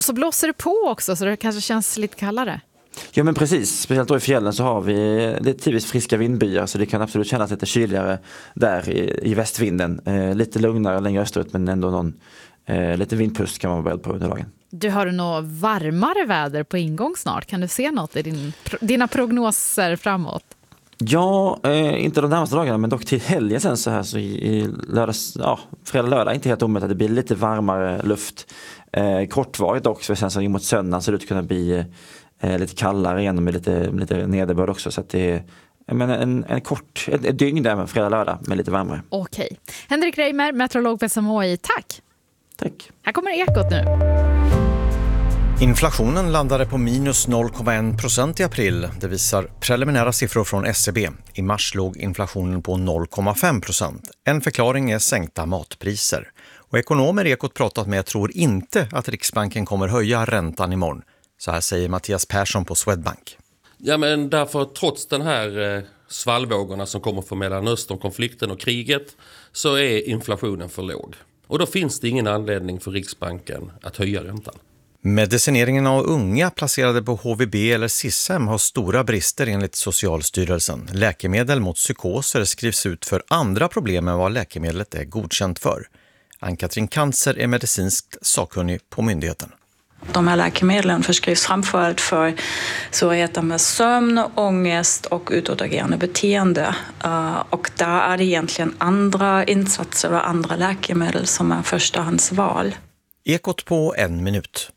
Så blåser det på också så det kanske känns lite kallare. Ja men precis, speciellt då i fjällen så har vi det tidvis friska vindbyar så det kan absolut kännas lite kyligare där i västvinden. Lite lugnare längre österut men ändå någon lite vindpust kan man vara väl på under dagen. Du har nog varmare väder på ingång snart. Kan du se något i dina prognoser framåt? Ja, inte de närmaste dagarna men dock till helgen sen så här så i lördags, fredag lördag inte helt omöjligt att det blir lite varmare luft. Kortvarigt också sen så mot söndagen så det kunna bli lite kallare igen med lite nederbörd också så att det är en kort ett dygn där med fredag lördag med lite varmare. Okej. Henrik Reimer, meteorolog på SMHI, tack. Tack. Här kommer Ekot nu. Inflationen landade på minus 0,1% i april. Det visar preliminära siffror från SCB. I mars låg inflationen på 0,5%. En förklaring är sänkta matpriser. Och ekonomer Ekot pratat med tror inte att Riksbanken kommer höja räntan imorgon. Så här säger Mattias Persson på Swedbank. Ja men därför trots den här svallvågorna som kommer från Mellanöstern-konflikten och kriget så är inflationen för låg. Och då finns det ingen anledning för Riksbanken att höja räntan. Medicineringen av unga placerade på HVB eller SIS-hem har stora brister enligt Socialstyrelsen. Läkemedel mot psykoser skrivs ut för andra problem än vad läkemedlet är godkänt för. Ann-Katrin Kantzer är medicinskt sakkunnig på myndigheten. De här läkemedlen förskrivs framförallt för svårigheter med sömn, ångest och utåtagerande beteende. Och där är det egentligen andra insatser och andra läkemedel som är förstahandsval. Ekot på 1 minut.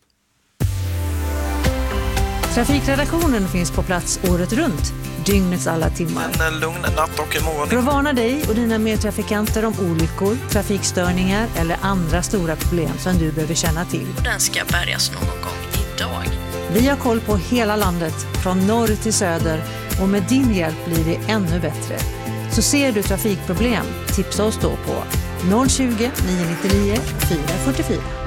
Trafikredaktionen finns på plats året runt, dygnets alla timmar. En lugn natt och imorgon. För att varna dig och dina medtrafikanter om olyckor, trafikstörningar eller andra stora problem som du behöver känna till. Den ska bärgas någon gång idag. Vi har koll på hela landet, från norr till söder, och med din hjälp blir det ännu bättre. Så ser du trafikproblem, tipsa oss då på 020 999 444.